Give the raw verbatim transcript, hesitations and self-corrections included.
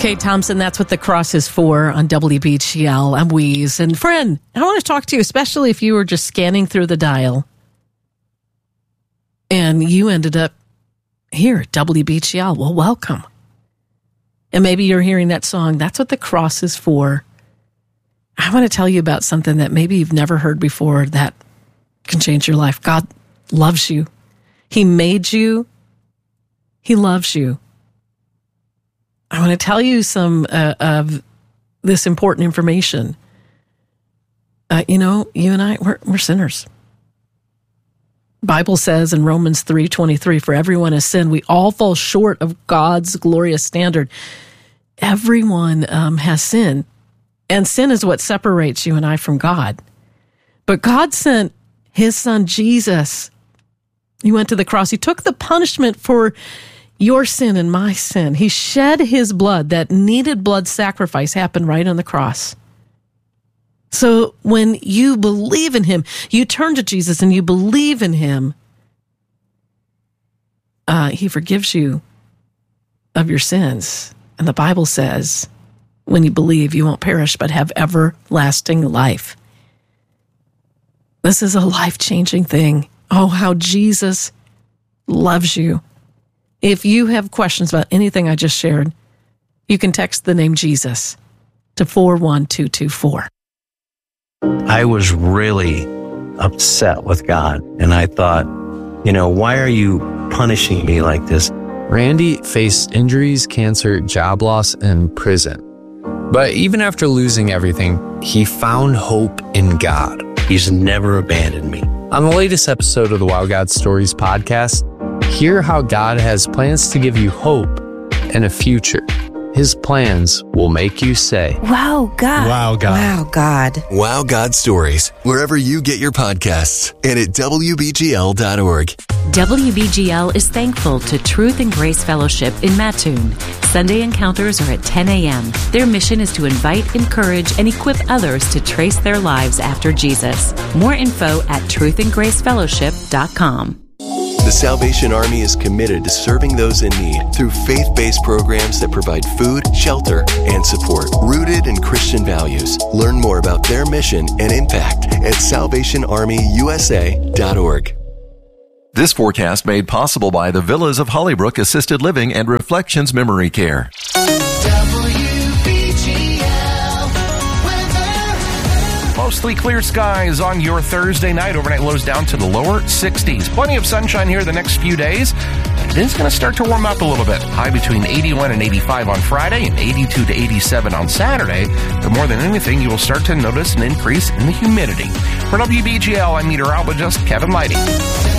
Kate Thompson, that's what the cross is for on W B G L. I'm Weeze. And friend, I want to talk to you, especially if you were just scanning through the dial and you ended up here at W B G L. Well, welcome. And maybe you're hearing that song, That's What the Cross is For. I want to tell you about something that maybe you've never heard before that can change your life. God loves you. He made you. He loves you. I want to tell you some uh, of this important information. Uh, you know, you and I, we're, we're sinners. The Bible says in Romans three twenty-three, for everyone has sinned. We all fall short of God's glorious standard. Everyone um, has sinned. And sin is what separates you and I from God. But God sent his son, Jesus. He went to the cross. He took the punishment for your sin and my sin. He shed his blood. That needed blood sacrifice happened right on the cross. So when you believe in him, you turn to Jesus and you believe in him, uh, he forgives you of your sins. And the Bible says, when you believe, you won't perish, but have everlasting life. This is a life-changing thing. Oh, how Jesus loves you. If you have questions about anything I just shared, you can text the name Jesus to four one two two four. I was really upset with God, and I thought, you know, why are you punishing me like this? Randy faced injuries, cancer, job loss, and prison. But even after losing everything, he found hope in God. He's never abandoned me. On the latest episode of the Wow God Stories podcast, hear how God has plans to give you hope and a future. His plans will make you say, Wow, God. Wow, God. Wow, God. Wow God Stories, wherever you get your podcasts and at W B G L dot org. W B G L is thankful to Truth and Grace Fellowship in Mattoon. Sunday encounters are at ten a.m. Their mission is to invite, encourage, and equip others to trace their lives after Jesus. More info at truth and grace fellowship dot com. The Salvation Army is committed to serving those in need through faith-based programs that provide food, shelter, and support, rooted in Christian values. Learn more about their mission and impact at salvation army u s a dot org. This forecast made possible by the Villas of Hollybrook Assisted Living and Reflections Memory Care. Mostly clear skies on your Thursday night. Overnight lows down to the lower sixties. Plenty of sunshine here the next few days. It is going to start to warm up a little bit. High between eighty-one and eighty-five on Friday and eighty-two to eighty-seven on Saturday. But more than anything, you will start to notice an increase in the humidity. For W B G L, I'm meteorologist Kevin Lighty.